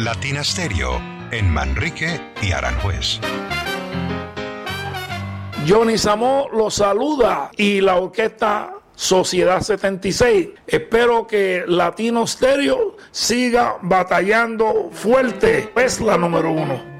Latina Stereo en Manrique y Aranjuez. Johnny Samó los saluda y la orquesta Sociedad 76. Espero que Latino Stereo siga batallando fuerte. Es la número 1.